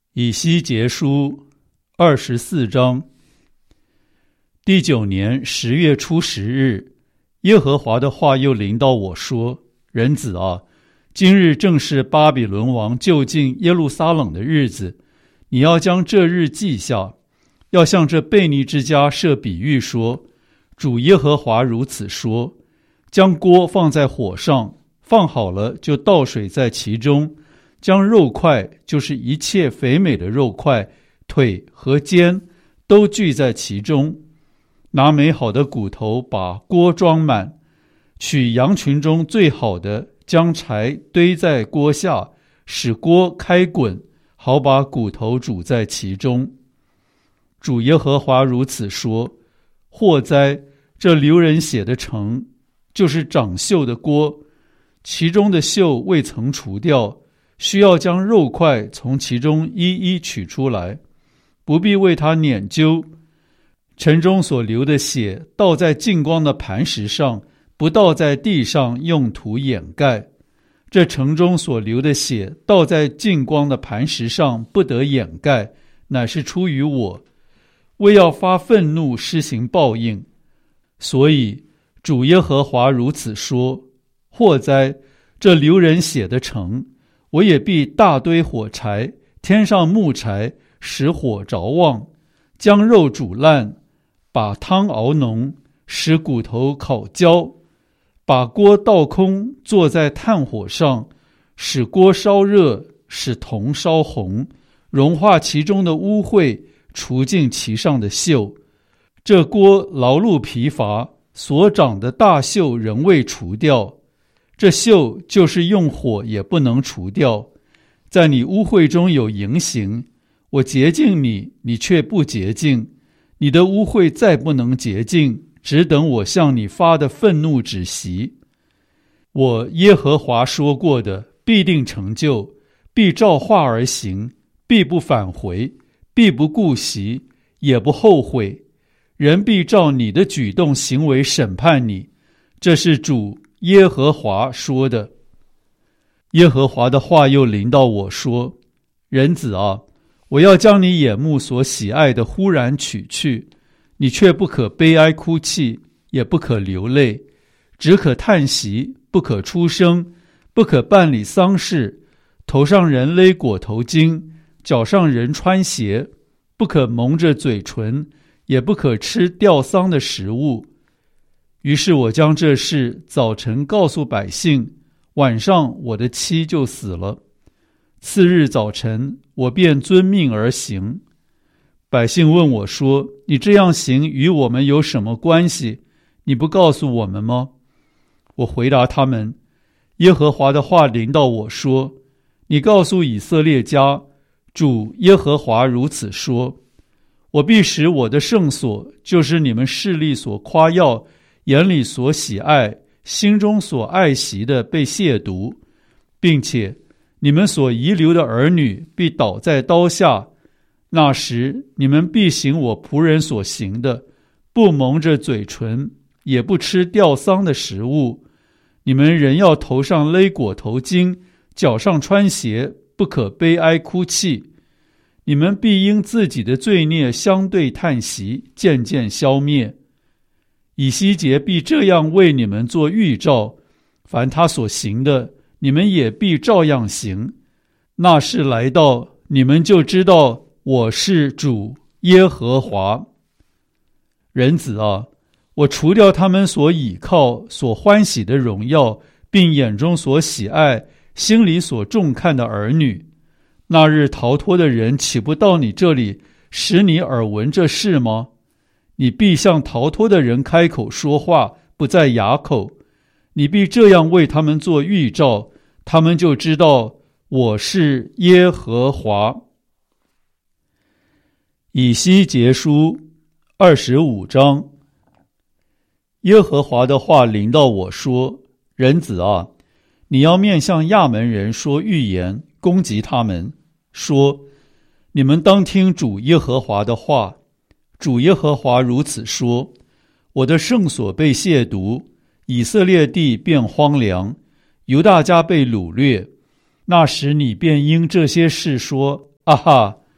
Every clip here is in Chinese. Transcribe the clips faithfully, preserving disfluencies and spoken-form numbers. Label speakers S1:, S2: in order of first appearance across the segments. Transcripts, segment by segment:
S1: 以西结书二十四章。第九年十月初十日，耶和华的话又临到我说：人子啊，今日正是巴比伦王就近耶路撒冷的日子，你要将这日记下，要向这悖逆之家设比喻说：主耶和华如此说，将锅放在火上，放好了就倒水在其中，将肉块，就是一切肥美的肉块，腿和肩都聚在其中，拿美好的骨头把锅装满，取羊群中最好的，将柴堆在锅下，使锅开滚，好把骨头煮在其中。主耶和华如此说：祸哉，这流人血的城，就是长锈的锅，其中的锈未曾除掉，需要将肉块从其中一一取出来，不必为它捻揪。城中所流的血倒在净光的磐石上，不倒在地上用土掩盖。这城中所流的血倒在净光的磐石上，不得掩盖，乃是出于我，为要发愤怒施行报应。所以主耶和华如此说：祸哉，这流人血的城，我也必大堆火柴，添上木柴，使火着旺，将肉煮烂，把汤熬浓，使骨头烤焦，把锅倒空，坐在炭火上，使锅烧热，使铜烧红，融化其中的污秽，除尽其上的锈。这锅劳碌疲乏，所长的大锈仍未除掉，这锈就是用火也不能除掉。在你污秽中有淫行，我洁净你，你却不洁净，你的污秽再不能洁净，只等我向你发的愤怒止息。我耶和华说过的必定成就，必照话而行，必不返回，必不顾惜，也不后悔。人必照你的举动行为审判你，这是主耶和华说的。耶和华的话又临到我说：人子啊，我要将你眼目所喜爱的忽然取去，你却不可悲哀哭泣，也不可流泪，只可叹息，不可出声，不可办理丧事，头上人勒裹头巾，脚上人穿鞋，不可蒙着嘴唇，也不可吃吊丧的食物。于是我将这事早晨告诉百姓，晚上我的妻就死了。次日早晨，我便遵命而行。百姓问我说：你这样行与我们有什么关系？你不告诉我们吗？我回答他们：耶和华的话临到我说：你告诉以色列家，主耶和华如此说：我必使我的圣所，就是你们势力所夸耀，眼里所喜爱，心中所爱惜的被亵渎，并且你们所遗留的儿女必倒在刀下。那时你们必行我仆人所行的，不蒙着嘴唇，也不吃吊丧的食物。你们人要头上勒裹头巾，脚上穿鞋，不可悲哀哭泣。你们必因自己的罪孽相对叹息，渐渐消灭。以西结必这样为你们做预兆，凡他所行的，你们也必照样行。那时来到，你们就知道我是主耶和华。人子啊，我除掉他们所倚靠、所欢喜的荣耀，并眼中所喜爱、心里所重看的儿女。那日逃脱的人岂不到你这里，使你耳闻这事吗？你必向逃脱的人开口说话，不在哑口。你必这样为他们做预兆，他们就知道我是耶和华。以西结书二十五章。耶和华的话临到我说：人子啊，你要面向亚门人说预言，攻击他们，说：你们当听主耶和华的话。主耶和华如此说：我的圣所被亵渎，以色列地变荒凉，犹大家被掳掠。那时你便因这些事说：啊哈，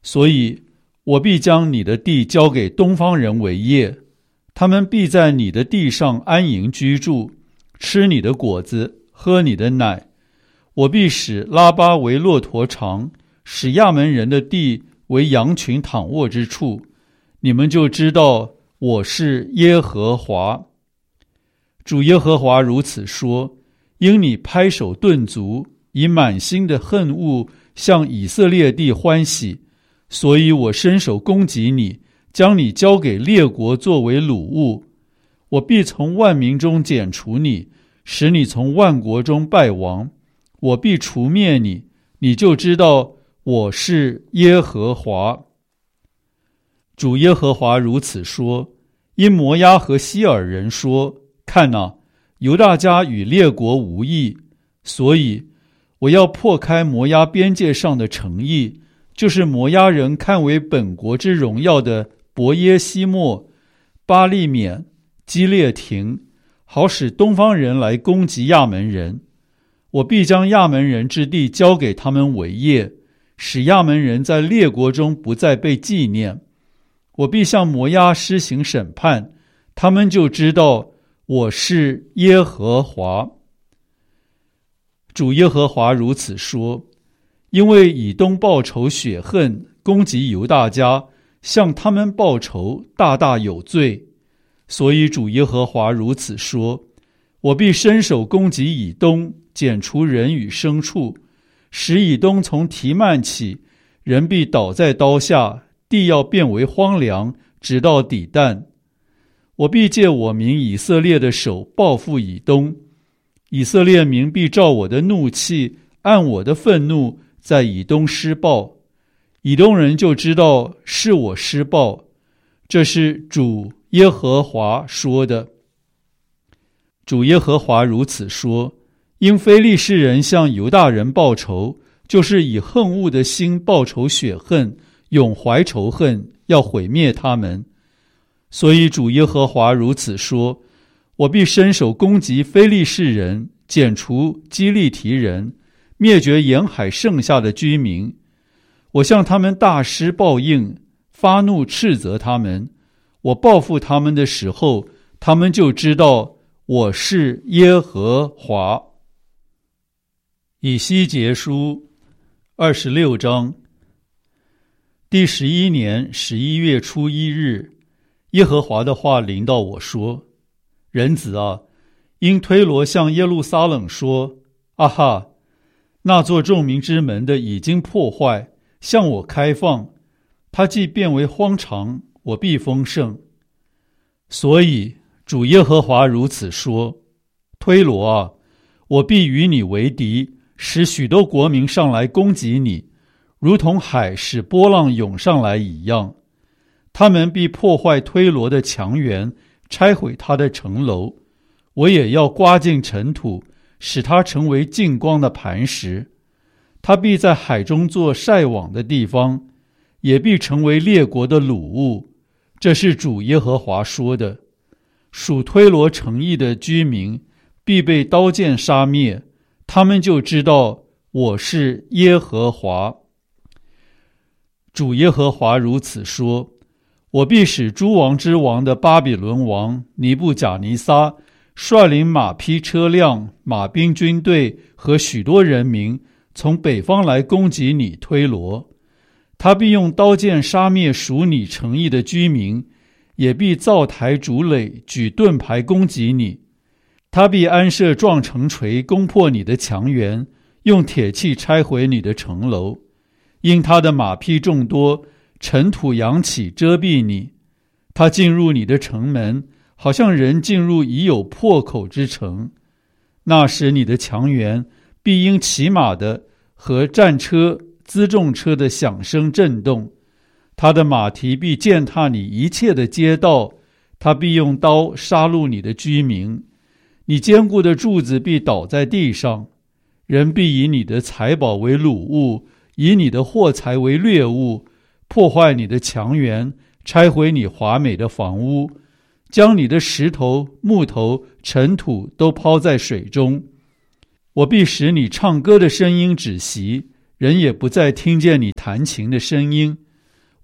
S1: 所以我必将你的地交给东方人为业，他们必在你的地上安营居住，吃你的果子，喝你的奶。我必使拉巴为骆驼场，使亚门人的地为羊群躺卧之处，你们就知道我是耶和华。主耶和华如此说：因你拍手顿足，以满心的恨恶向以色列地欢喜，所以我伸手攻击你，将你交给列国作为掳物。我必从万民中剪除你，使你从万国中败亡。我必除灭你，你就知道我是耶和华。主耶和华如此说：因摩押和西尔人说，看哪，犹大家与列国无异，所以我要破开摩押边界上的城邑，就是摩押人看为本国之荣耀的伯耶西莫、巴利缅、基列亭，好使东方人来攻击亚门人。我必将亚门人之地交给他们为业，使亚门人在列国中不再被纪念。我必向摩押施行审判，他们就知道我是耶和华。主耶和华如此说：因为以东报仇雪恨，攻击犹大家，向他们报仇，大大有罪。所以主耶和华如此说：我必伸手攻击以东，剪除人与牲畜，使以东从提曼起，人必倒在刀下，地要变为荒凉，直到底但。我必借我民以色列的手报复以东，以色列民必照我的怒气，按我的愤怒，在以东施报。以东人就知道是我施报，这是主耶和华说的。主耶和华如此说：因非利士人向犹大人报仇，就是以恨恶的心报仇雪恨，永怀仇恨，要毁灭他们。所以主耶和华如此说：我必伸手攻击非利士人，剪除基利提人，灭绝沿海剩下的居民。我向他们大施报应，发怒斥责他们。我报复他们的时候，他们就知道我是耶和华。以西结书二十六章。第十一年十一月初一日，耶和华的话临到我说：人子啊，因推罗向耶路撒冷说：啊哈，那座众民之门的已经破坏，向我开放，它既变为荒场，我必丰盛。所以主耶和华如此说：推罗啊，我必与你为敌，使许多国民上来攻击你，如同海使波浪涌上来一样。他们必破坏推罗的墙垣，拆毁他的城楼。我也要刮尽尘土，使它成为净光的磐石。他必在海中做晒网的地方，也必成为列国的掳物。这是主耶和华说的。属推罗城邑的居民必被刀剑杀灭，他们就知道我是耶和华。主耶和华如此说：我必使诸王之王的巴比伦王尼布甲尼撒率领马匹车辆、马兵军队和许多人民从北方来攻击你推罗。他必用刀剑杀灭属你城邑的居民，也必造台筑垒，举盾牌攻击你。他必安设撞城锤，攻破你的墙垣，用铁器拆毁你的城楼。因他的马匹众多，尘土扬起遮蔽你。他进入你的城门，好像人进入已有破口之城。那时你的墙垣必因骑马的和战车、辎重车的响声震动。他的马蹄必践踏你一切的街道，他必用刀杀戮你的居民。你坚固的柱子必倒在地上，人必以你的财宝为掳物，以你的货财为掠物，破坏你的墙垣，拆毁你华美的房屋，将你的石头、木头、尘土都抛在水中。我必使你唱歌的声音止息，人也不再听见你弹琴的声音。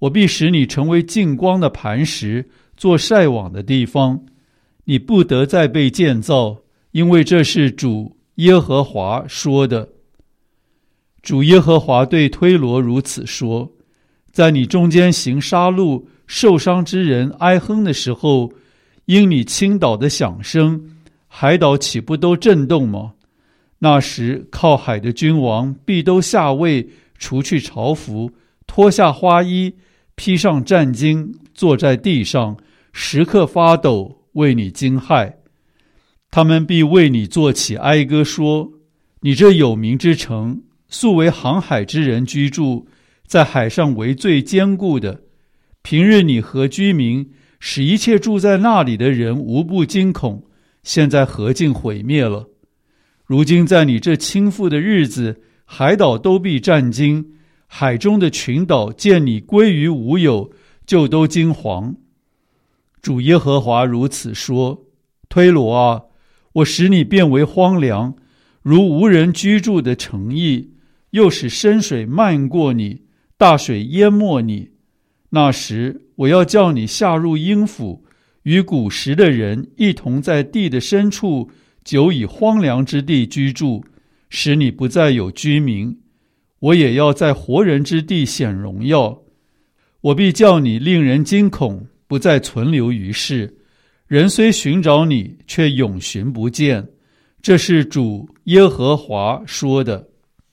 S1: 我必使你成为净光的磐石，做晒网的地方。你不得再被建造，因为这是主耶和华说的。主耶和华对推罗如此说：在你中间行杀戮、受伤之人哀哼的时候，因你倾倒的响声，海岛岂不都震动吗？那时靠海的君王必都下位，除去朝服，脱下花衣，披上战巾，坐在地上，时刻发抖，为你惊骇。他们必为你作起哀歌，说：你这有名之城，素为航海之人居住，在海上为最坚固的。平日你和居民，使一切住在那里的人无不惊恐，现在何竟毁灭了？如今在你这倾覆的日子，海岛都必战惊，海中的群岛见你归于无有，就都惊惶。主耶和华如此说：推罗啊，我使你变为荒凉，如无人居住的城邑，又使深水漫过你，大水淹没你。那时我要叫你下入阴府，与古时的人一同在地的深处，久以荒凉之地居住，使你不再有居民。我也要在活人之地显荣耀。我必叫你令人惊恐，不再存留于世。人虽寻找你，却永寻不见。这是主耶和华说的。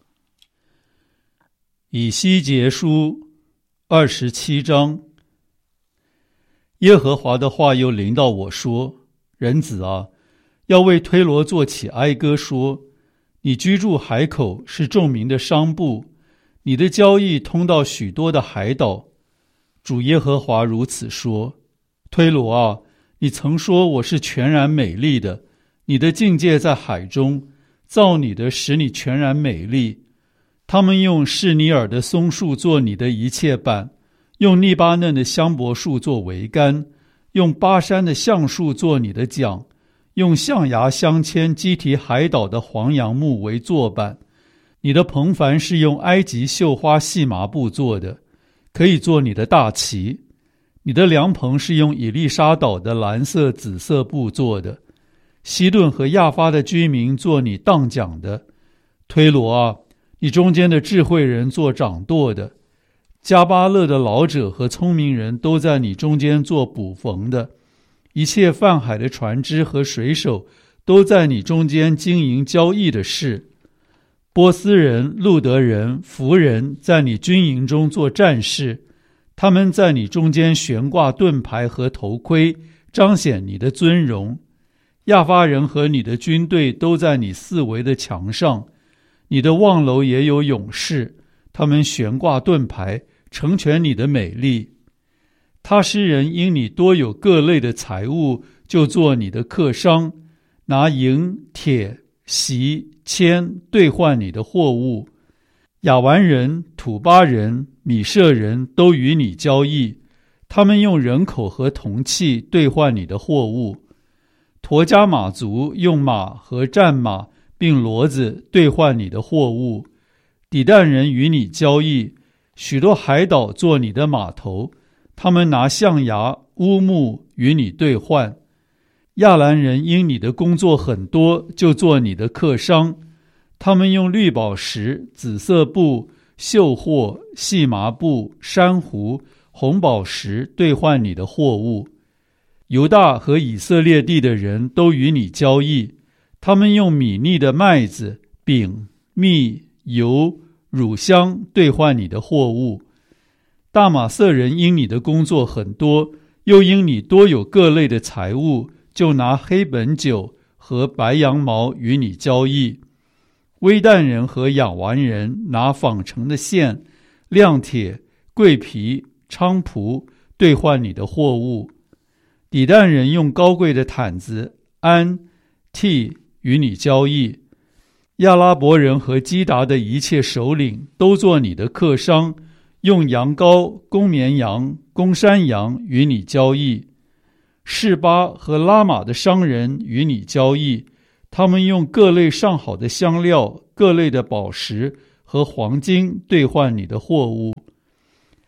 S1: 以西结书二十七章。耶和华的话又临到我说：人子啊，要为推罗作起哀歌，说：你居住海口，是众民的商埠，你的交易通到许多的海岛。主耶和华如此说：推罗啊，你曾说我是全然美丽的，你的境界在海中，造你的使你全然美丽。他们用士尼尔的松树做你的一切板，用利巴嫩的香柏树做桅杆，用巴山的橡树做你的桨，用象牙镶嵌基提海岛的黄杨木为座板。你的篷帆是用埃及绣花细麻布做的，可以做你的大旗。你的凉棚是用以利沙岛的蓝色紫色布做的。西顿和亚发的居民做你当讲的。推罗啊，你中间的智慧人做掌舵的。加巴勒的老者和聪明人都在你中间做捕缝的。一切泛海的船只和水手都在你中间经营交易的事。波斯人、路德人、弗人在你军营中做战士，他们在你中间悬挂盾牌和头盔，彰显你的尊荣。亚发人和你的军队都在你四围的墙上，你的望楼也有勇士，他们悬挂盾牌，成全你的美丽。他施人因你多有各类的财物，就做你的客商，拿银、铁、锡、铅兑换你的货物。亚完人、土巴人、米舍人都与你交易，他们用人口和铜器兑换你的货物。陀加马族用马和战马并骡子兑换你的货物。底但人与你交易，许多海岛做你的码头，他们拿象牙、乌木与你兑换。亚兰人因你的工作很多，就做你的客商，他们用绿宝石、紫色布、绣货、细麻布、珊瑚、红宝石兑换你的货物。犹大和以色列地的人都与你交易，他们用米腻的麦子、饼、蜜、油、乳香兑换你的货物。大马色人因你的工作很多，又因你多有各类的财物，就拿黑本酒和白羊毛与你交易。微旦人和亚完人拿纺成的线、亮铁、桂皮、菖蒲兑换你的货物。底但人用高贵的毯子、鞍、替与你交易。亚拉伯人和基达的一切首领都做你的客商，用羊羔、公绵羊、公山羊与你交易。示巴和拉玛的商人与你交易，他们用各类上好的香料、各类的宝石和黄金兑换你的货物。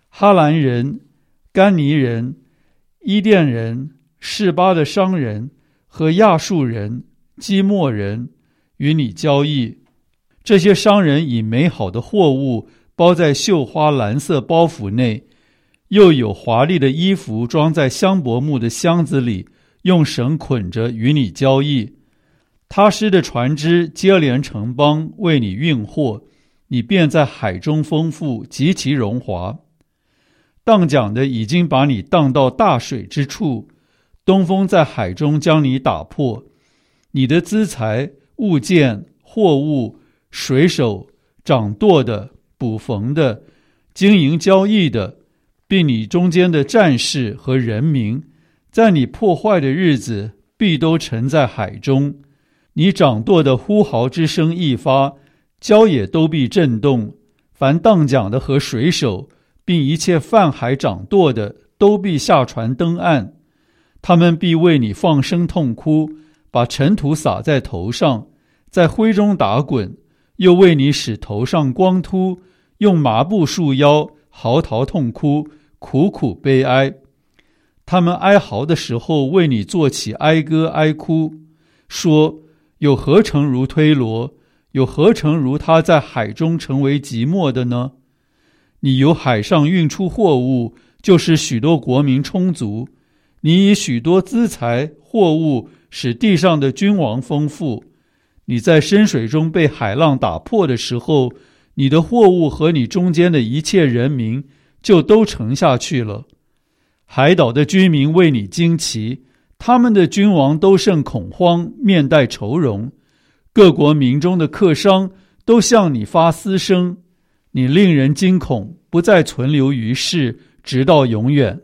S1: 哈兰人、甘尼人、伊甸人、示巴的商人和亚述人、基莫人与你交易。这些商人以美好的货物包在绣花蓝色包袱内，又有华丽的衣服装在香柏木的箱子里，用绳捆着与你交易。他施的船只接连城邦为你运货，你便在海中丰富，极其荣华。荡桨的已经把你荡到大水之处，东风在海中将你打破。你的资财、物件、货物、水手、掌舵的、捕缝的、经营交易的，并你中间的战士和人民，在你破坏的日子必都沉在海中。你掌舵的呼号之声一发，礁也都必震动。凡荡桨的和水手，并一切泛海掌舵的，都必下船登岸。他们必为你放声痛哭，把尘土撒在头上，在灰中打滚，又为你使头上光秃，用麻布束腰，嚎啕痛哭，苦苦悲哀。他们哀嚎的时候，为你做起哀歌哀哭，说：有何城如推罗？有何城如他在海中成为寂寞的呢？你由海上运出货物，就使许多国民充足。你以许多资财货物，使地上的君王丰富。你在深水中被海浪打破的时候，你的货物和你中间的一切人民就都沉下去了。海岛的居民为你惊奇，他们的君王都甚恐慌，面带愁容。各国民中的客商都向你发嘶声，你令人惊恐，不再存留于世，直到永远。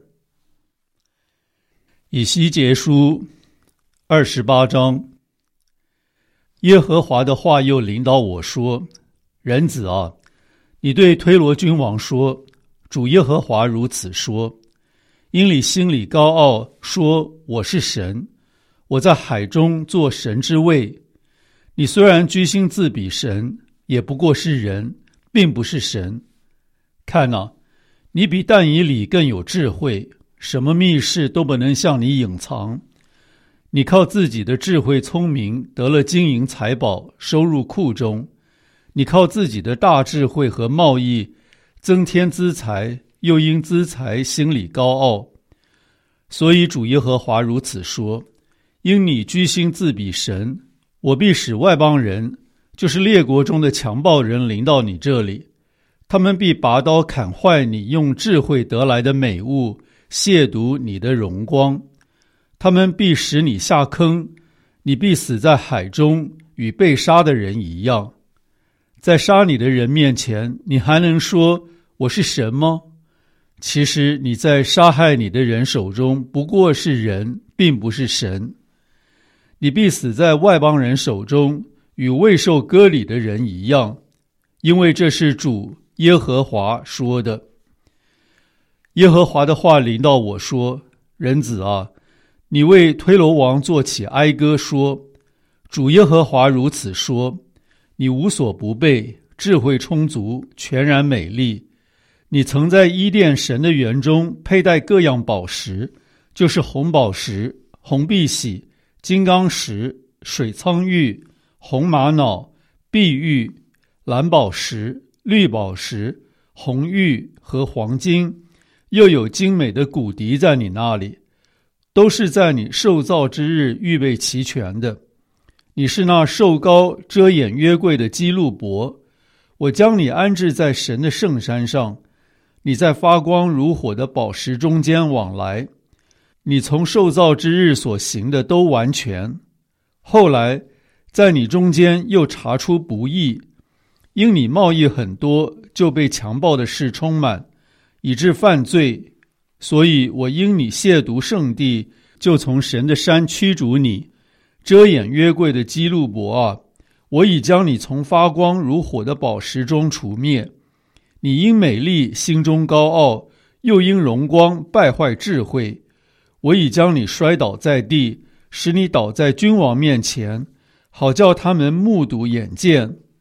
S1: 以西结书二十八章。耶和华的话又临到我说：人子啊，你对推罗君王说，主耶和华如此说，因你心里高傲，说我是神，我在海中做神之位。你虽然居心自比神，也不过是人，并不是神。看啊，你比但以理更有智慧，什么密事都不能向你隐藏。你靠自己的智慧聪明得了金银财宝，收入库中。你靠自己的大智慧和贸易增添资财，又因资财心里高傲。所以主耶和华如此说，因你居心自比神，我必使外邦人，就是列国中的强暴人临到你这里，他们必拔刀砍坏你用智慧得来的美物，亵渎你的荣光。他们必使你下坑，你必死在海中，与被杀的人一样。在杀你的人面前，你还能说我是神吗？其实你在杀害你的人手中不过是人，并不是神。你必死在外邦人手中，与未受割礼的人一样，因为这是主耶和华说的。耶和华的话临到我说，人子啊，你为推罗王作起哀歌说，主耶和华如此说，你无所不备，智慧充足，全然美丽。你曾在伊甸神的园中佩戴各样宝石，就是红宝石、红碧玺、金刚石、水苍玉、红玛瑙、碧玉、蓝宝石、绿宝石、红玉和黄金，又有精美的骨笛在你那里，都是在你受造之日预备齐全的。你是那瘦高遮掩约柜的基路伯，我将你安置在神的圣山上。你在发光如火的宝石中间往来，你从受造之日所行的都完全。后来在你中间又查出不义，因你贸易很多，就被强暴的事充满，以致犯罪。所以我因你亵渎圣地，就从神的山驱逐你。遮掩约柜的基路伯啊，我已将你从发光如火的宝石中除灭。你因美丽心中高傲，又因荣光败坏智慧。我已将你摔倒在地，使你倒在君王面前，好叫他们目睹眼见。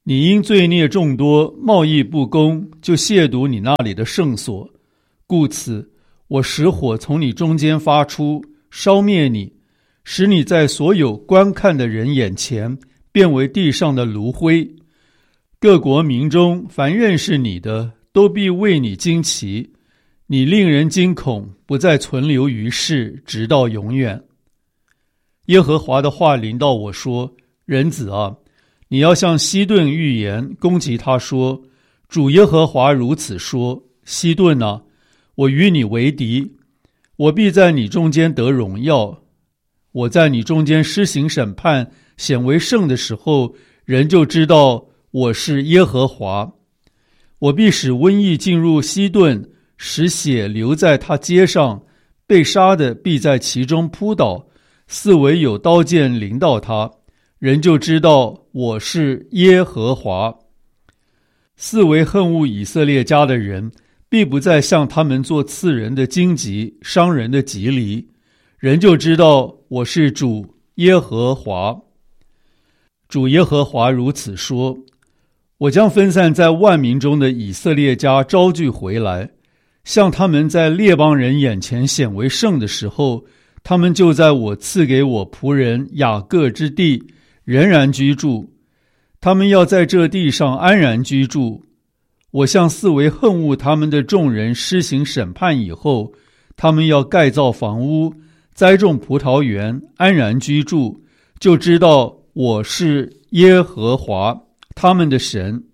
S1: 你因罪孽众多，贸易不公，就亵渎你那里的圣所，故此我使火从你中间发出，烧灭你，使你在所有观看的人眼前变为地上的炉灰。各国民中凡认识你的，都必为你惊奇，你令人惊恐，不再存留于世，直到永远。耶和华的话临到我说：人子啊，你要向西顿预言，攻击他说：主耶和华如此说，西顿啊，我与你为敌，我必在你中间得荣耀。我在你中间施行审判，显为圣的时候，人就知道我是耶和华。我必使瘟疫进入西顿，使血流在他街上，被杀的必在其中扑倒，四围有刀剑临到他，人就知道我是耶和华。四围恨恶以色列家的人，必不再向他们做刺人的荆棘，伤人的蒺藜，人就知道我是主耶和华。主耶和华如此说：我将分散在万民中的以色列家招聚回来，像他们在列邦人眼前显为圣的时候，他们就在我赐给我仆人雅各之地仍然居住，他们要在这地上安然居住。我向四围恨恶他们的众人施行审判以后，他们要盖造房屋，栽种葡萄园，安然居住，就知道我是耶和华他们的神。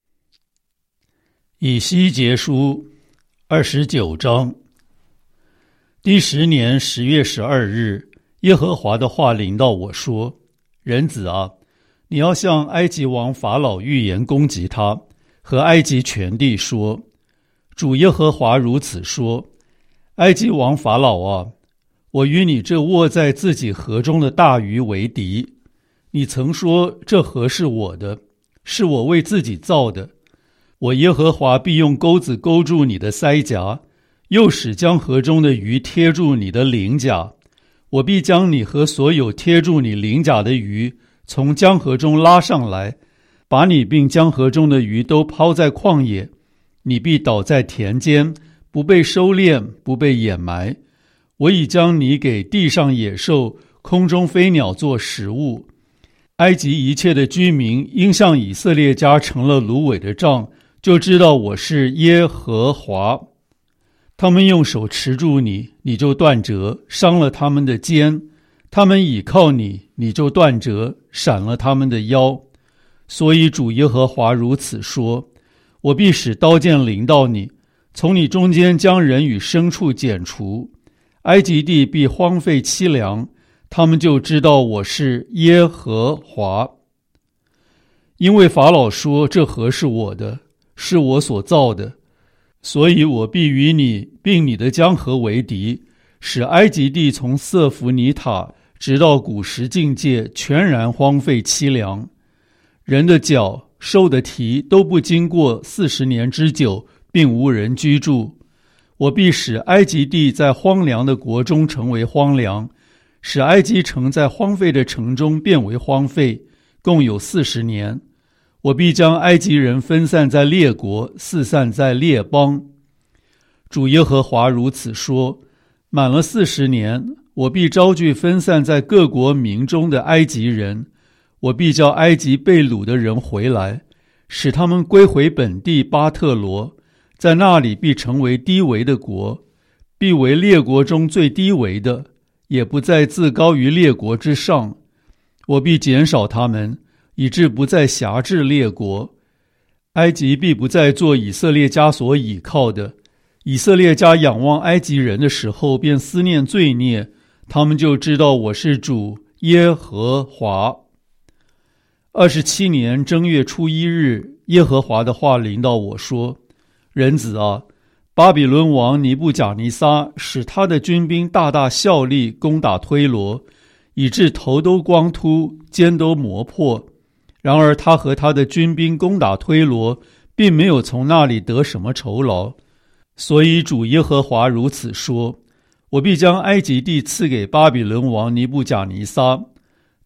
S1: 以西结书二十九章。第十年十月十二日，耶和华的话临到我说：人子啊，你要向埃及王法老预言，攻击他和埃及全地说：主耶和华如此说，埃及王法老啊，我与你这卧在自己河中的大鱼为敌。你曾说这河是我的，是我为自己造的，我耶和华必用钩子勾住你的腮颊，又使江河中的鱼贴住你的鳞甲，我必将你和所有贴住你鳞甲的鱼从江河中拉上来，把你并江河中的鱼都抛在旷野，你必倒在田间，不被收敛，不被掩埋。我已将你给地上野兽、空中飞鸟做食物。埃及一切的居民因向以色列家成了芦苇的杖，就知道我是耶和华。他们用手持住你，你就断折，伤了他们的肩；他们倚靠你，你就断折，闪了他们的腰。所以主耶和华如此说：我必使刀剑临到你，从你中间将人与牲畜剪除，埃及地必荒废凄凉，他们就知道我是耶和华。因为法老说这河是我的，是我所造的，所以我必与你并你的江河为敌，使埃及地从瑟弗尼塔直到古时境界全然荒废凄凉。人的脚、兽的蹄都不经过四十年之久，并无人居住。我必使埃及地在荒凉的国中成为荒凉，使埃及城在荒废的城中变为荒废，共有四十年。我必将埃及人分散在列国，四散在列邦。主耶和华如此说：满了四十年，我必招聚分散在各国民中的埃及人，我必叫埃及被掳的人回来，使他们归回本地巴特罗，在那里必成为低微的国，必为列国中最低微的，也不再自高于列国之上。我必减少他们，以致不再辖制列国。埃及必不再做以色列家所倚靠的。以色列家仰望埃及人的时候，便思念罪孽，他们就知道我是主耶和华。二十七年正月初一日，耶和华的话临到我说：人子啊，巴比伦王尼布甲尼撒使他的军兵大大效力，攻打推罗，以致头都光秃，肩都磨破。然而他和他的军兵攻打推罗，并没有从那里得什么酬劳。所以主耶和华如此说：我必将埃及地赐给巴比伦王尼布甲尼撒，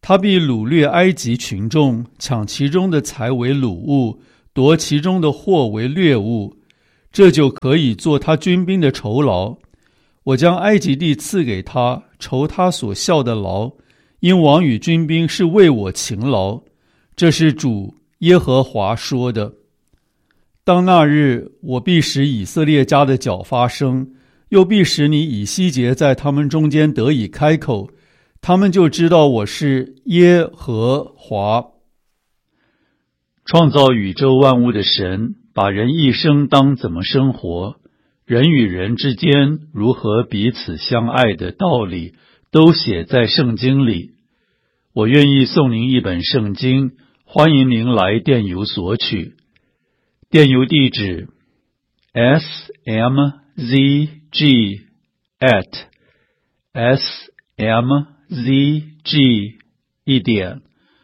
S1: 他必掳掠埃及群众，抢其中的财为掳物，夺其中的货为掠物，这就可以做他军兵的酬劳。我将埃及地赐给他，酬他所效的劳，因王与军兵是为我勤劳。这是主耶和华说的。当那日，我必使以色列家的脚发声，又必使你以西结在他们中间得以开口，他们就知道我是耶和华。创造宇宙万物的神，把人一生当怎么生活，人与人之间如何彼此相爱的道理，都写在圣经里。我愿意送您一本圣经，欢迎您来电邮索取。电邮地址 s m z g at s m z g 一点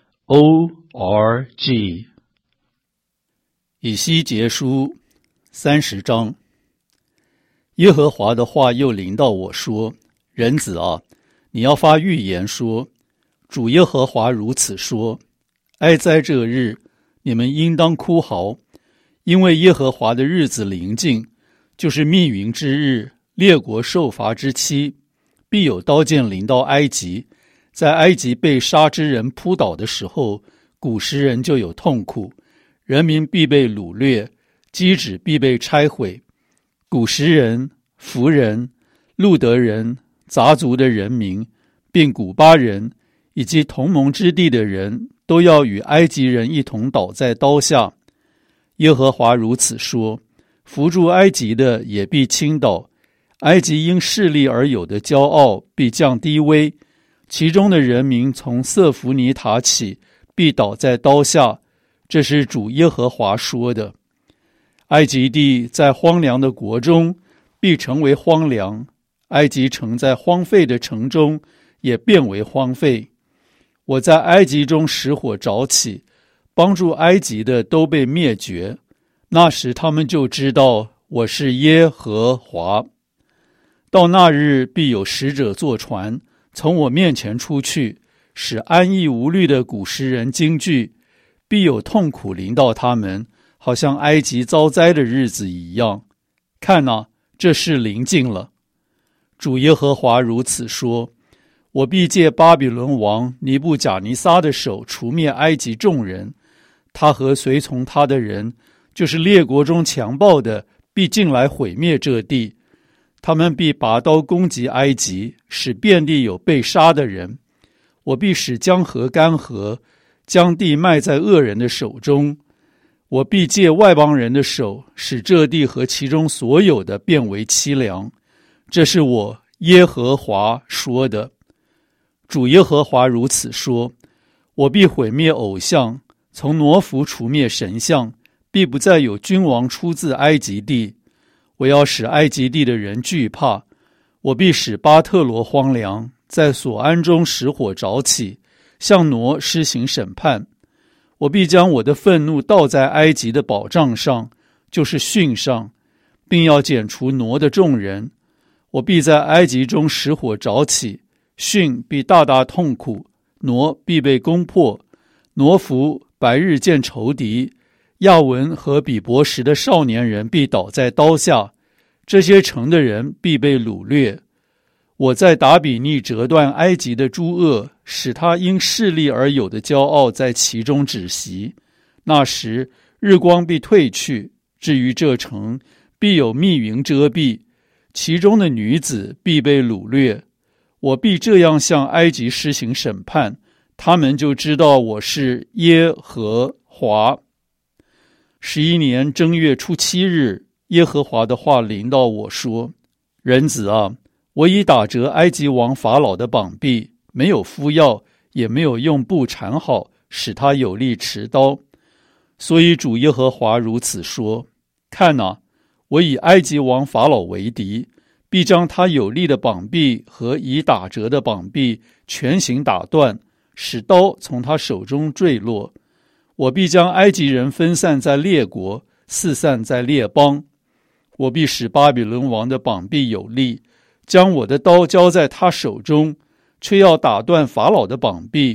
S1: o r g。 以西结书三十章。耶和华的话又临到我说：人子啊，你要发预言说，主耶和华如此说，哀哉这日，你们应当哭嚎，因为耶和华的日子临近，就是密云之日，列国受罚之期，必有刀剑临到埃及，在埃及被杀之人扑倒的时候，古时人就有痛苦，人民必被掳掠，基址必被拆毁。古时人、弗人、路德人、杂族的人民，并古巴人以及同盟之地的人，都要与埃及人一同倒在刀下。耶和华如此说，扶助埃及的也必倾倒，埃及因势力而有的骄傲必降低微，其中的人民从瑟弗尼塔起必倒在刀下。这是主耶和华说的。埃及地在荒凉的国中必成为荒凉，埃及城在荒废的城中也变为荒废。我在埃及中使火着起，帮助埃及的都被灭绝，那时他们就知道我是耶和华。到那日，必有使者坐船，从我面前出去，使安逸无虑的古时人惊惧，必有痛苦临到他们，好像埃及遭灾的日子一样。看哪，这事临近了。主耶和华如此说，我必借巴比伦王尼布甲尼撒的手除灭埃及众人，他和随从他的人，就是列国中强暴的，必进来毁灭这地。他们必拔刀攻击埃及，使遍地有被杀的人。我必使江河干涸，将地卖在恶人的手中。我必借外邦人的手，使这地和其中所有的变为凄凉。这是我耶和华说的。主耶和华如此说，我必毁灭偶像，从挪弗除灭神像，必不再有君王出自埃及地。我要使埃及地的人惧怕，我必使巴特罗荒凉，在索安中使火着起，向挪施行审判。我必将我的愤怒倒在埃及的宝藏上，就是汛上，并要剪除挪的众人。我必在埃及中使火着起，汛必大大痛苦，挪必被攻破。挪弗白日见仇敌，亚文和比伯什的少年人必倒在刀下，这些城的人必被掳掠。我在达比尼折断埃及的诸恶，使他因势力而有的骄傲在其中止息。那时日光必退去，至于这城，必有密云遮蔽，其中的女子必被掳掠。我必这样向埃及施行审判，他们就知道我是耶和华。十一年正月初七日，耶和华的话临到我说，人子啊，我已打折埃及王法老的膀臂，没有敷药，也没有用布缠好，使他有力持刀。所以主耶和华如此说，看哪，我以埃及王法老为敌，必将他有力的膀臂和已打折的膀臂全行打断，使刀从他手中坠落。我必将埃及人分散在列国，四散在列邦。我必使巴比伦王的膀臂有力，将我的刀交在他手中，却要打断法老的膀臂，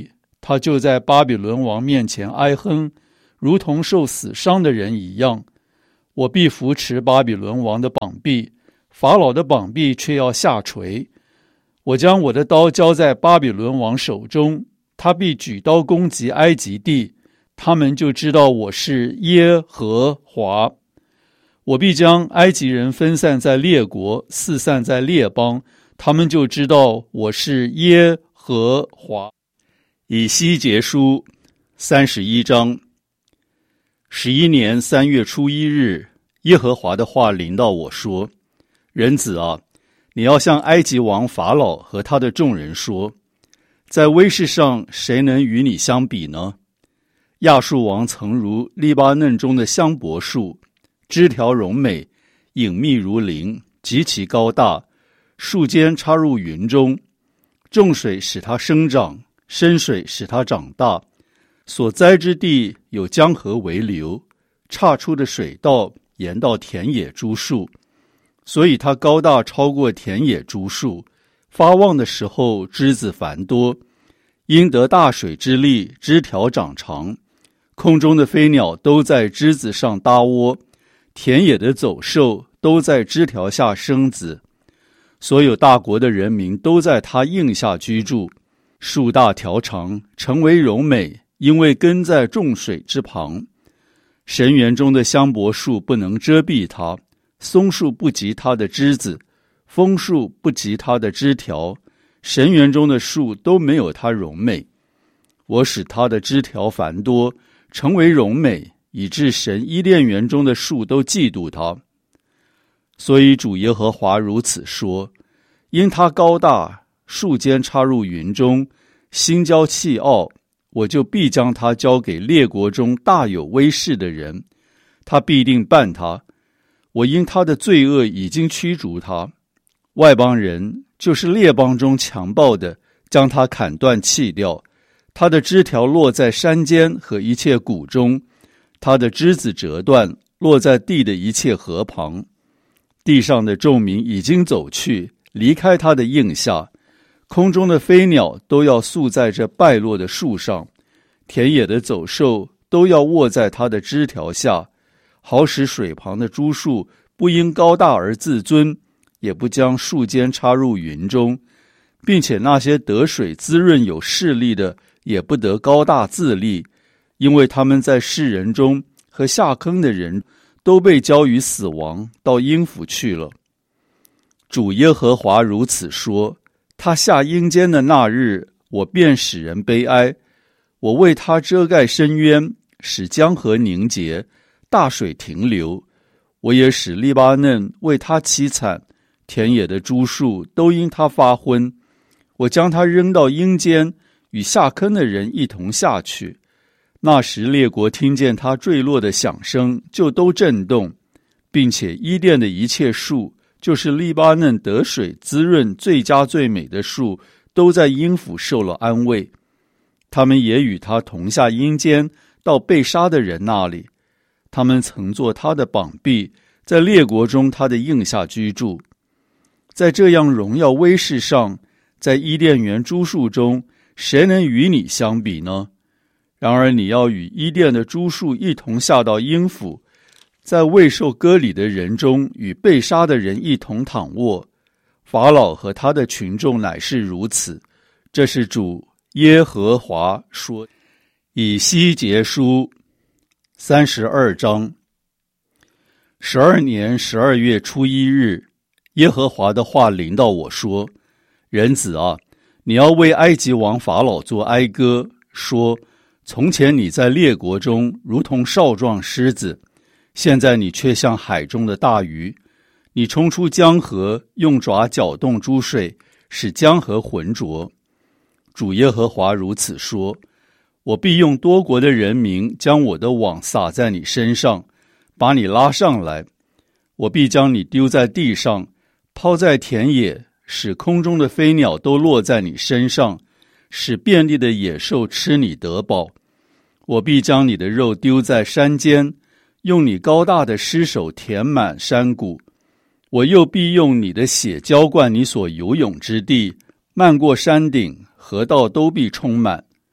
S1: 他就在巴比伦王面前哀哼，如同受死伤的人一样。我必扶持巴比伦王的膀臂，法老的膀臂却要下垂。我将我的刀交在巴比伦王手中，他必举刀攻击埃及地，他们就知道我是耶和华。我必将埃及人分散在列国，四散在列邦，他们就知道我是耶和华。以西结书三十一章。十一年三月初一日，耶和华的话临到我说：人子啊，你要向埃及王法老和他的众人说，在威势上谁能与你相比呢？亚述王曾如利巴嫩中的香柏树，枝条荣美，隐秘如林，极其高大，树尖插入云中，众水使它生长，深水使它长大，所栽之地有江河为流，岔出的水道沿到田野株树，所以它高大超过田野株树，发旺的时候枝子繁多，因得大水之力，枝条长长，空中的飞鸟都在枝子上搭窝，田野的走兽都在枝条下生子，所有大国的人民都在它荫下居住。树大条长，成为柔美，因为根在众水之旁。神园中的香柏树不能遮蔽它，松树不及它的枝子，枫树不及它的枝条，神园中的树都没有它荣美。我使它的枝条繁多，成为荣美，以致神伊甸园中的树都嫉妒它。所以主耶和华如此说：因它高大，树尖插入云中，心骄气傲，我就必将它交给列国中大有威势的人，他必定办他。我因他的罪恶已经驱逐他。外邦人，就是列邦中强暴的，将他砍断弃掉，他的枝条落在山间和一切谷中，他的枝子折断，落在地的一切河旁。地上的众民已经走去，离开他的荫下，空中的飞鸟都要宿在这败落的树上，田野的走兽都要卧在它的枝条下，好使水旁的株树不因高大而自尊，也不将树尖插入云中，并且那些得水滋润有势力的也不得高大自立，因为他们在世人中和下坑的人都被交于死亡，到阴府去了。主耶和华如此说：他下阴间的那日，我便使人悲哀，我为他遮盖深渊，使江河凝结，大水停留。我也使利巴嫩为他凄惨，田野的株树都因他发昏。我将他扔到阴间，与下坑的人一同下去。那时列国听见他坠落的响声，就都震动，并且伊甸的一切树，就是利巴嫩得水滋润最佳最美的树，都在阴府受了安慰。他们也与他同下阴间，到被杀的人那里。他们曾做他的膀臂，在列国中他的荫下居住。在这样荣耀威势上，在伊甸园株树中，谁能与你相比呢？然而你要与伊甸的株树一同下到阴府，在未受割礼的人中与被杀的人一同躺卧。法老和他的群众乃是如此。这是主耶和华说。以西结书三十二章。十二年十二月初一日，耶和华的话临到我说：人子啊，你要为埃及王法老作哀歌，说：从前你在列国中如同少壮狮子，现在你却像海中的大鱼。你冲出江河，用爪搅动诸水，使江河浑浊。主耶和华如此说：我必用多国的人民将我的网撒在你身上，把你拉上来。我必将你丢在地上，抛在田野，使空中的飞鸟都落在你身上，使遍地的野兽吃你得饱。我必将你的肉丢在山间，用你高大的尸首填满山谷。我又必用你的血浇灌你所游泳之地，漫过山顶，河道都必充满。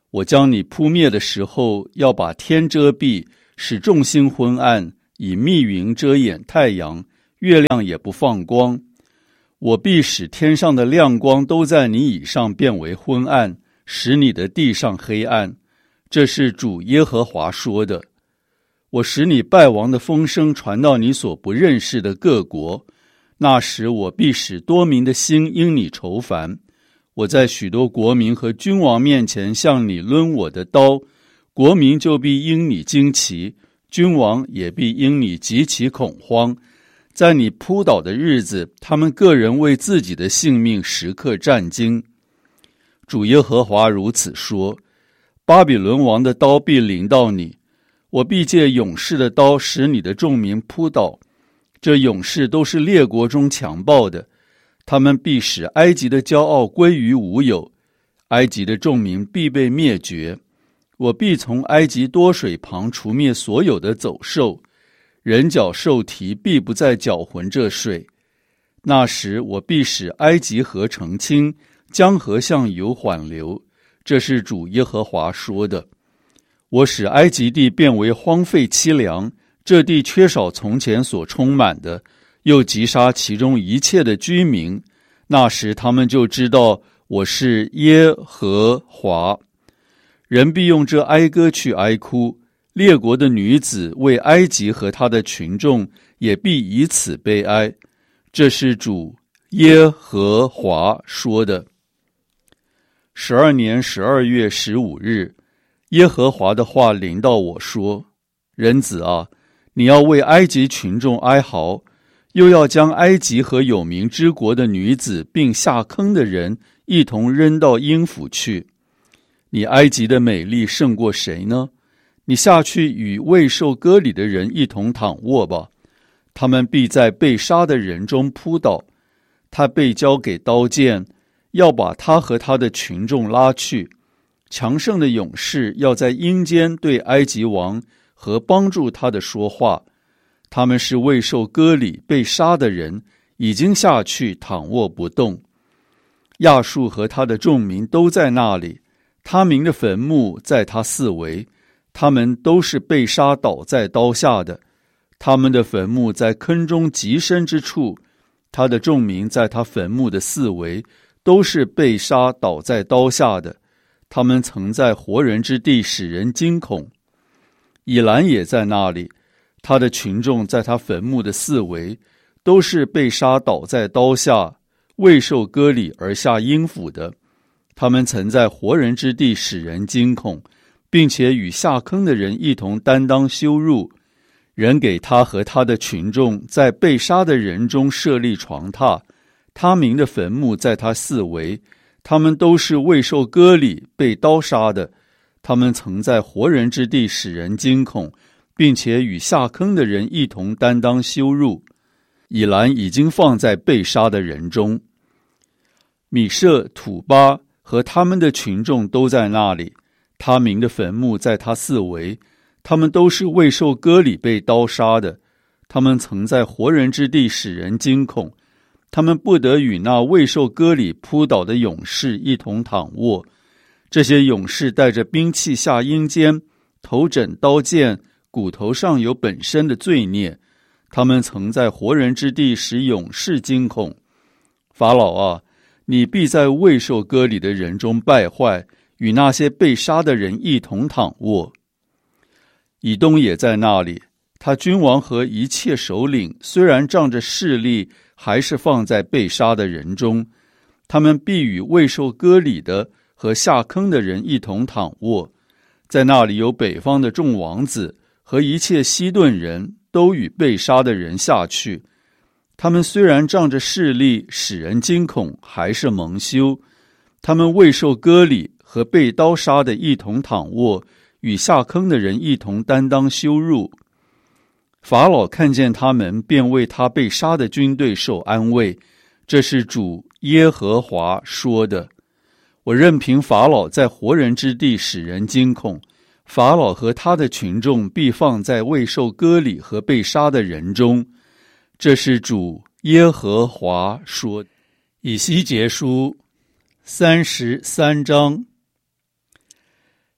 S1: 我将你扑灭的时候，要把天遮蔽，使众星昏暗，以密云遮掩太阳，月亮也不放光。我必使天上的亮光都在你以上变为昏暗，使你的地上黑暗。这是主耶和华说的。我使你败亡的风声传到你所不认识的各国，那时我必使多民的心因你愁烦。我在许多国民和君王面前向你抡我的刀，国民就必因你惊奇，君王也必因你极其恐慌。在你扑倒的日子，他们个人为自己的性命时刻战惊。主耶和华如此说：巴比伦王的刀必临到你，我必借勇士的刀使你的众民扑倒。这勇士都是列国中强暴的，他们必使埃及的骄傲归于无有，埃及的众民必被灭绝。我必从埃及多水旁除灭所有的走兽，人脚兽蹄必不再搅浑这水。那时我必使埃及河澄清，江河向油缓流。这是主耶和华说的。我使埃及地变为荒废凄凉，这地缺少从前所充满的，又击杀其中一切的居民。那时他们就知道我是耶和华。人必用这哀歌去哀哭，列国的女子为埃及和他的群众也必以此悲哀。这是主耶和华说的。十二年十二月十五日，耶和华的话临到我说：人子啊，你要为埃及群众哀嚎，又要将埃及和有名之国的女子并下坑的人一同扔到阴府去。你埃及的美丽胜过谁呢？你下去与未受割礼的人一同躺卧吧，他们必在被杀的人中扑倒。他被交给刀剑，要把他和他的群众拉去。强盛的勇士要在阴间对埃及王和帮助他的说话。他们是未受割礼被杀的人，已经下去躺卧不动。亚述和他的众民都在那里，他民的坟墓在他四围，他们都是被杀倒在刀下的。他们的坟墓在坑中极深之处，他的众民在他坟墓的四围，都是被杀倒在刀下的。他们曾在活人之地使人惊恐。以兰也在那里，他的群众在他坟墓的四围，都是被杀倒在刀下，未受割礼而下阴府的。他们曾在活人之地使人惊恐，并且与下坑的人一同担当羞辱。人给他和他的群众在被杀的人中设立床榻，他民的坟墓在他四围，他们都是未受割礼被刀杀的。他们曾在活人之地使人惊恐，并且与下坑的人一同担当羞辱。以兰已经放在被杀的人中。米舍、土巴和他们的群众都在那里，他民的坟墓在他四围，他们都是未受割礼被刀杀的。他们曾在活人之地使人惊恐，他们不得与那未受割礼扑倒的勇士一同躺卧。这些勇士带着兵器下阴间，头枕刀剑，骨头上有本身的罪孽。他们曾在活人之地使勇士惊恐。法老啊，你必在未受割礼的人中败坏，与那些被杀的人一同躺卧。以东也在那里，他君王和一切首领虽然仗着势力，还是放在被杀的人中。他们必与未受割礼的和下坑的人一同躺卧。在那里有北方的众王子和一切西顿人，都与被杀的人下去。他们虽然仗着势力使人惊恐，还是蒙羞。他们未受割礼和被刀杀的一同躺卧，与下坑的人一同担当羞辱。法老看见他们，便为他被杀的军队受安慰。这是主耶和华说的。我任凭法老在活人之地使人惊恐，法老和他的群众必放在未受割礼和被杀的人中。这是主耶和华说。以西结书三十三章。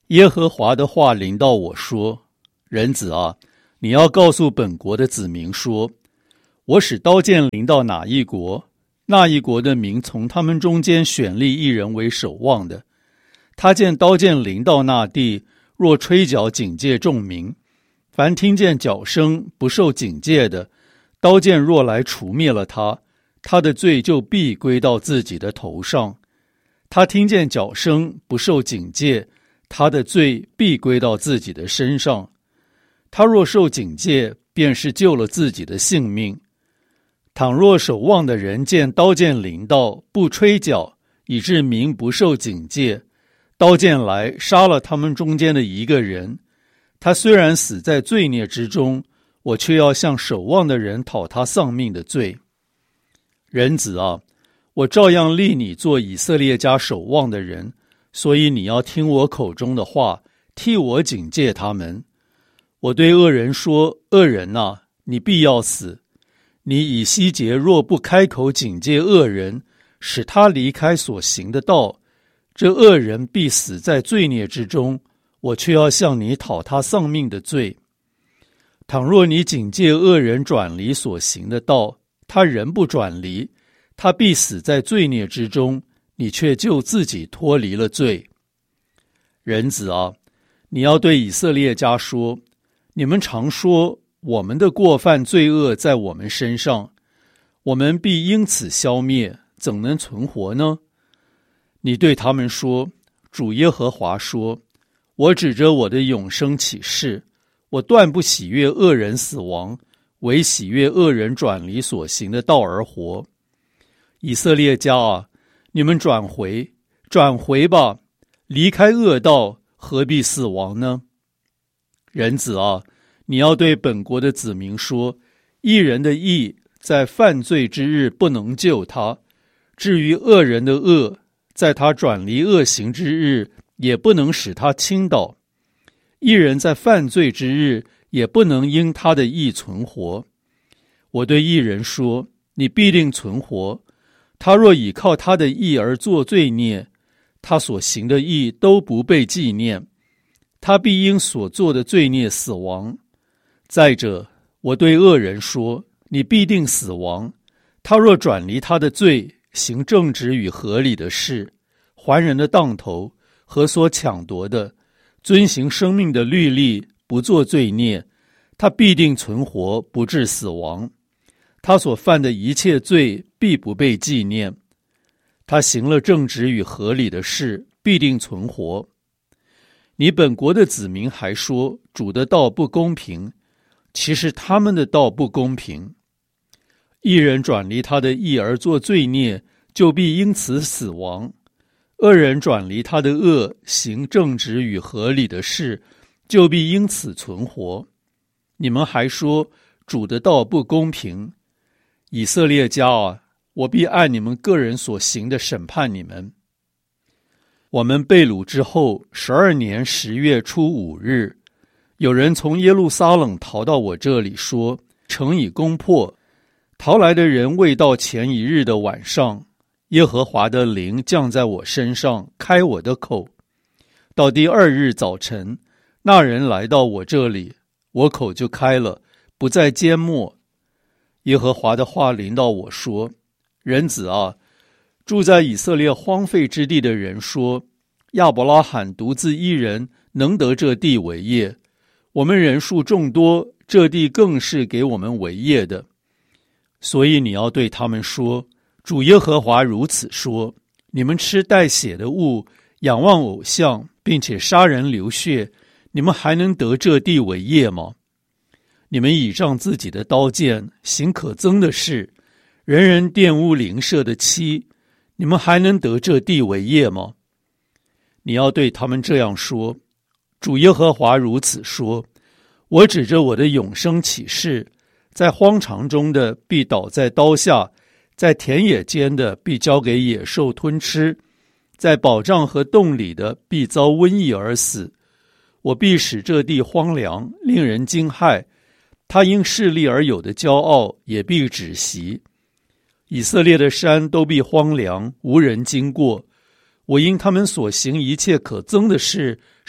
S1: 耶和华的话临到我说：人子啊，你要告诉本国的子民说，我使刀剑临到哪一国，那一国的民从他们中间选立一人为守望的。他见刀剑临到那地，若吹角警戒众民，凡听见角声不受警戒的，刀剑若来除灭了他，他的罪就必归到自己的头上。他听见角声不受警戒，他的罪必归到自己的身上。他若受警戒，便是救了自己的性命。倘若守望的人见刀剑临到，不吹角，以致民不受警戒，刀剑来杀了他们中间的一个人，他虽然死在罪孽之中，我却要向守望的人讨他丧命的罪。人子啊，我照样立你做以色列家守望的人，所以你要听我口中的话，替我警戒他们。我对恶人说：恶人啊，你必要死。你以西结若不开口警戒恶人，使他离开所行的道，这恶人必死在罪孽之中，我却要向你讨他丧命的罪。倘若你警戒恶人转离所行的道，他仍不转离，他必死在罪孽之中，你却就自己脱离了罪。人子啊，你要对以色列家说，你们常说我们的过犯罪恶在我们身上，我们必因此消灭，怎能存活呢？你对他们说，主耶和华说，我指着我的永生起誓，我断不喜悦恶人死亡，唯喜悦恶人转离所行的道而活。以色列家啊，你们转回，转回吧，离开恶道，何必死亡呢？人子啊，你要对本国的子民说，义人的义在犯罪之日不能救他，至于恶人的恶，在他转离恶行之日也不能使他倾倒。义人在犯罪之日也不能因他的义存活。我对义人说，你必定存活。他若倚靠他的义而作罪孽，他所行的义都不被纪念，他必因所做的罪孽死亡。再者，我对恶人说，你必定死亡。他若转离他的罪，行正直与合理的事，还人的当头和所抢夺的，遵行生命的律例，不做罪孽，他必定存活，不致死亡。他所犯的一切罪必不被纪念。他行了正直与合理的事，必定存活。你本国的子民还说，主的道不公平，其实他们的道不公平。义人转离他的义而作罪孽，就必因此死亡。恶人转离他的恶，行正直与合理的事，就必因此存活。你们还说，主的道不公平。以色列家啊，我必按你们个人所行的审判你们。我们被掳之后，十二年十月初五日，有人从耶路撒冷逃到我这里，说城已攻破。逃来的人未到前一日的晚上，耶和华的灵降在我身上，开我的口。到第二日早晨，那人来到我这里，我口就开了，不再缄默。耶和华的话临到我说，人子啊，住在以色列荒废之地的人说，亚伯拉罕独自一人能得这地为业，我们人数众多，这地更是给我们为业的。所以你要对他们说，主耶和华如此说，你们吃带血的物，仰望偶像，并且杀人流血，你们还能得这地为业吗？你们倚仗自己的刀剑，行可憎的事，人人玷污邻舍的妻，你们还能得这地为业吗？你要对他们这样说，主耶和华如此说，我指着我的永生起誓，在荒场中的必倒在刀下，在田野间的必交给野兽吞吃，在宝藏和洞里的必遭瘟疫而死。我必使这地荒凉，令人惊骇，他因势力而有的骄傲也必止息。以色列的山都必荒凉，无人经过。我因他们所行一切可憎的事，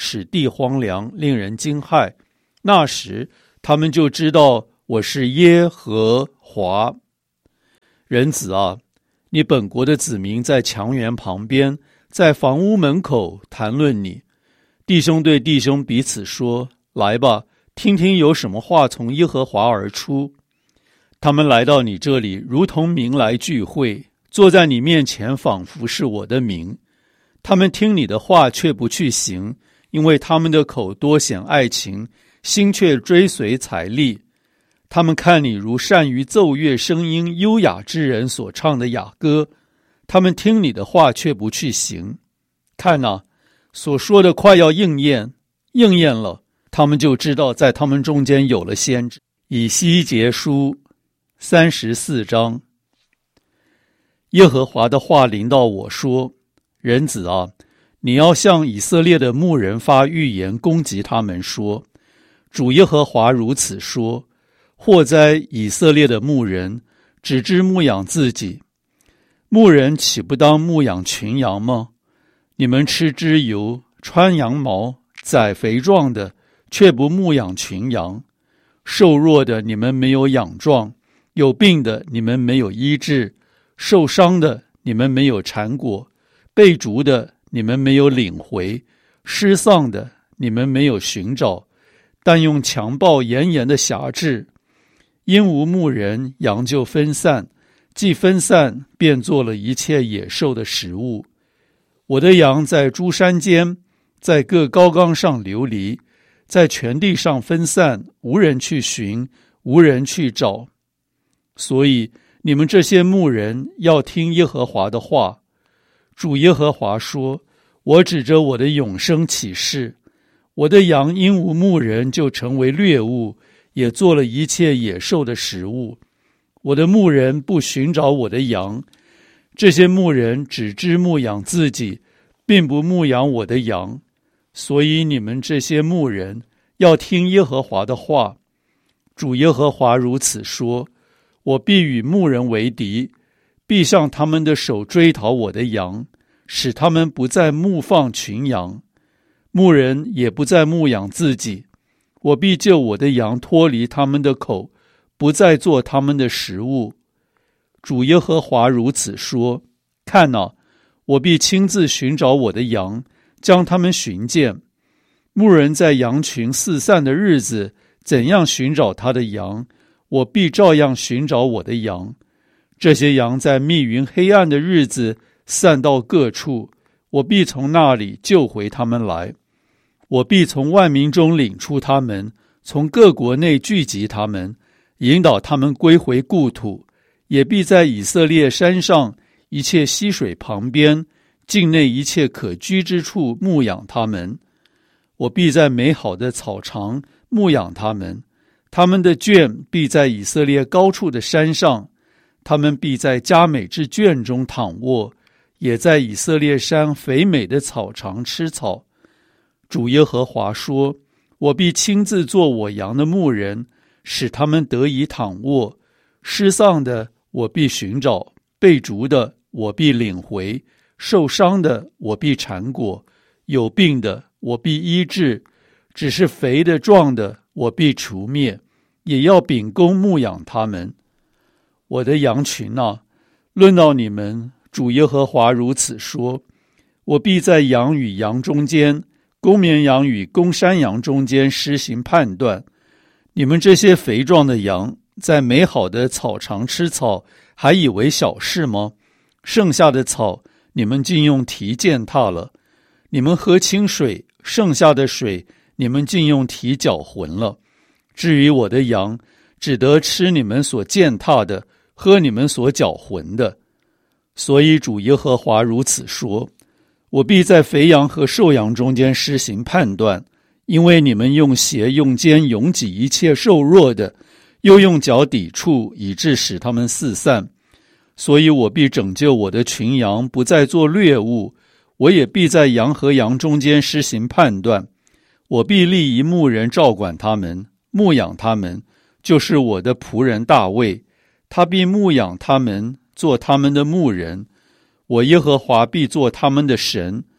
S1: 使地荒凉，令人惊骇。那时他们就知道我是耶和华。人子啊，你本国的子民在墙垣旁边，在房屋门口谈论你。弟兄对弟兄彼此说，来吧，听听有什么话从耶和华而出。他们来到你这里，如同民来聚会，坐在你面前，仿佛是我的民。他们听你的话，却不去行，因为他们的口多显爱情，心却追随财力。他们看你如善于奏乐声音优雅之人所唱的雅歌，他们听你的话，却不去行。看啊，所说的快要应验，应验了，他们就知道在他们中间有了先知。以西结书三十四章。耶和华的话临到我说，人子啊，你要向以色列的牧人发预言，攻击他们说，主耶和华如此说，祸哉以色列的牧人，只知牧养自己。牧人岂不当牧养群羊吗？你们吃脂油，穿羊毛，宰肥壮的，却不牧养群羊。瘦弱的你们没有养壮，有病的你们没有医治，受伤的你们没有缠裹，被逐的你们没有领回，失丧的你们没有寻找，但用强暴严严的辖制。因无牧人，羊就分散，既分散，便做了一切野兽的食物。我的羊在诸山间，在各高冈上流离，在全地上分散，无人去寻，无人去找。所以你们这些牧人要听耶和华的话。主耶和华说，我指着我的永生起誓，我的羊因无牧人就成为掠物，也做了一切野兽的食物。我的牧人不寻找我的羊，这些牧人只知牧养自己，并不牧养我的羊。所以你们这些牧人要听耶和华的话。主耶和华如此说，我必与牧人为敌，必向他们的手追讨我的羊，使他们不再牧放群羊，牧人也不再牧养自己。我必救我的羊脱离他们的口，不再做他们的食物。主耶和华如此说，看哪，我必亲自寻找我的羊，将他们寻见。牧人在羊群四散的日子，怎样寻找他的羊，我必照样寻找我的羊。这些羊在密云黑暗的日子散到各处，我必从那里救回他们来。我必从万民中领出他们，从各国内聚集他们，引导他们归回故土，也必在以色列山上一切溪水旁边，境内一切可居之处牧养他们。我必在美好的草场牧养他们，他们的圈必在以色列高处的山上，他们必在佳美之圈中躺卧，也在以色列山肥美的草场吃草。主耶和华说，我必亲自做我羊的牧人，使他们得以躺卧。失丧的我必寻找，被逐的我必领回，受伤的我必缠裹，有病的我必医治，只是肥的壮的我必除灭，也要秉公牧养他们。我的羊群啊，论到你们，主耶和华如此说，我必在羊与羊中间，公绵羊与公山羊中间施行判断。你们这些肥壮的羊，在美好的草场吃草，还以为小事吗？剩下的草，你们竟用蹄践踏了。你们喝清水，剩下的水，你们竟用蹄搅浑了。至于我的羊，只得吃你们所践踏的，喝你们所搅浑的。所以主耶和华如此说，我必在肥羊和瘦羊中间施行判断，因为你们用鞋用肩拥挤一切瘦弱的，又用脚抵触，以致使他们四散。所以我必拯救我的群羊，不再做掠物，我也必在羊和羊中间施行判断。我必立一牧人照管他们，牧养他们，就是我的仆人大卫，他必牧养他们，做他们的牧人。我耶和华必做他们的神，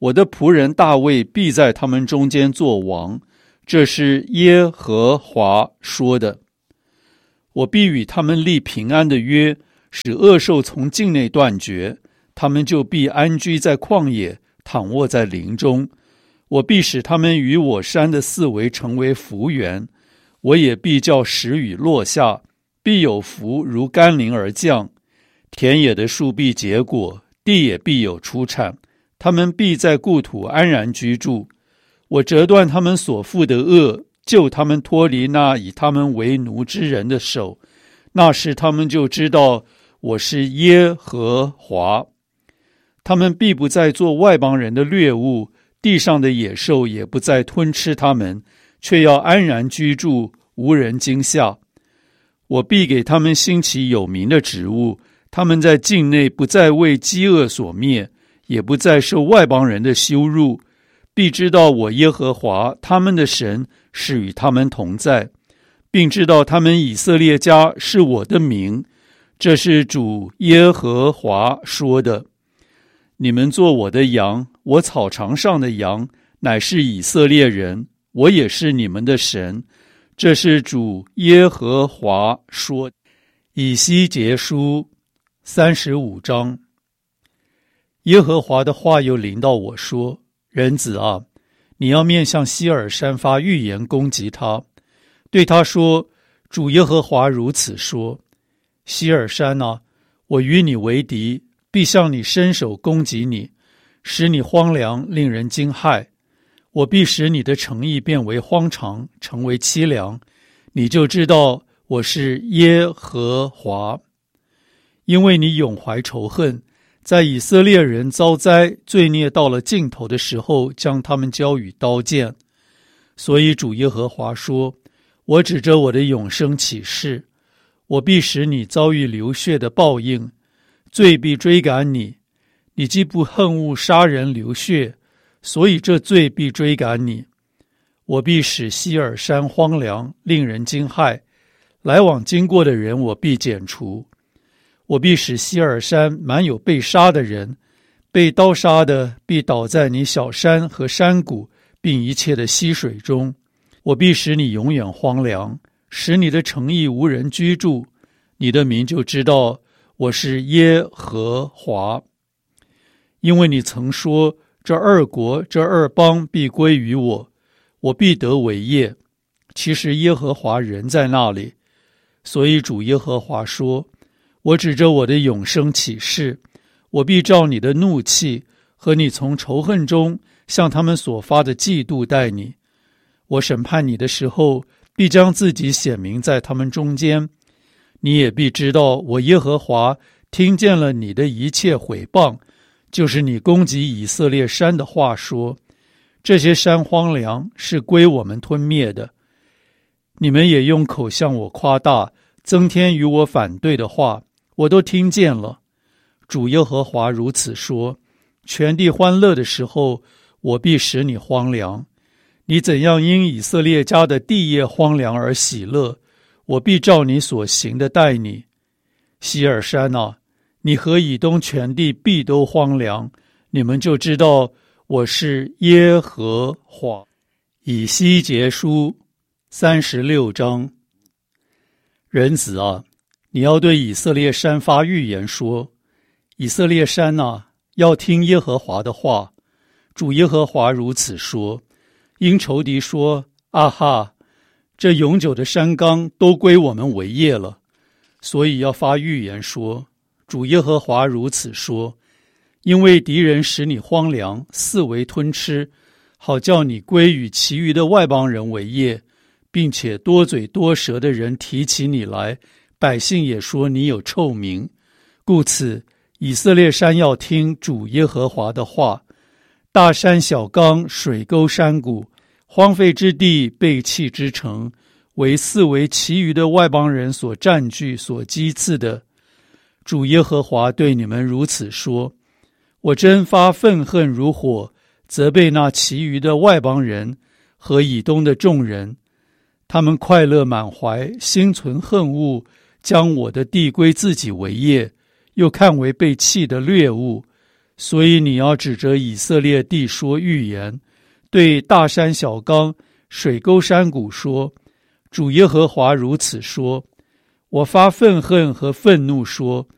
S1: 我的仆人大卫必在他们中间作王，这是耶和华说的。我必与他们立平安的约，使恶兽从境内断绝，他们就必安居在旷野，躺卧在林中。我必使他们与我山的四围成为福源，我也必叫时雨落下，必有福如甘霖而降。田野的树必结果，地也必有出产，他们必在故土安然居住。我折断他们所负的恶，救他们脱离那以他们为奴之人的手，那时他们就知道我是耶和华。他们必不再做外邦人的掠物，地上的野兽也不再吞吃他们，却要安然居住，无人惊吓。我必给他们兴起有名的植物，他们在境内不再为饥饿所灭，也不再受外邦人的羞辱，必知道我耶和华他们的神是与他们同在，并知道他们以色列家是我的名。这是主耶和华说的。你们做我的羊，我草场上的羊，乃是以色列人，我也是你们的神。这是主耶和华说。以西结书三十五章。耶和华的话又临到我说：人子啊，你要面向西尔山发预言攻击他，对他说：主耶和华如此说，西尔山啊，我与你为敌，必向你伸手攻击你，使你荒凉，令人惊骇。我必使你的城邑变为荒场，成为凄凉，你就知道我是耶和华。因为你永怀仇恨，在以色列人遭灾罪孽到了尽头的时候，将他们交与刀剑。所以主耶和华说：我指着我的永生起誓，我必使你遭遇流血的报应，罪必追赶你。你既不恨恶杀人流血，所以这罪必追赶你。我必使西尔山荒凉，令人惊骇，来往经过的人我必剪除。我必使西尔山满有被杀的人，被刀杀的必倒在你小山和山谷，并一切的溪水中。我必使你永远荒凉，使你的城邑无人居住，你的民就知道我是耶和华。因为你曾说，这二国这二邦必归于我，我必得为业。其实耶和华人在那里。所以主耶和华说：我指着我的永生起誓，我必照你的怒气和你从仇恨中向他们所发的嫉妒待你。我审判你的时候，必将自己显明在他们中间。你也必知道我耶和华听见了你的一切毁谤，就是你攻击以色列山的话说，这些山荒凉，是归我们吞灭的。你们也用口向我夸大，增添与我反对的话，我都听见了。主耶和华如此说：全地欢乐的时候，我必使你荒凉。你怎样因以色列家的地业荒凉而喜乐，我必照你所行的待你。西尔山啊，你和以东全地必都荒凉，你们就知道我是耶和华。以西结书三十六章。人子啊，你要对以色列山发预言说：以色列山啊，要听耶和华的话。主耶和华如此说：因仇敌说，啊哈，这永久的山冈都归我们为业了，所以要发预言说：主耶和华如此说，因为敌人使你荒凉，四围吞吃，好叫你归与其余的外邦人为业，并且多嘴多舌的人提起你来，百姓也说你有臭名。故此以色列山要听主耶和华的话。大山小冈，水沟山谷，荒废之地，背弃之城，为四围其余的外邦人所占据所击刺的。主耶和华对你们如此说：我真发愤恨如火，责备那其余的外邦人和以东的众人。他们快乐满怀，心存恨恶，将我的地归自己为业，又看为被弃的掠物， 所以你要指着以色列地说预言，对大山小冈、水沟山谷说，主耶和华如此说，我发愤恨和愤怒说，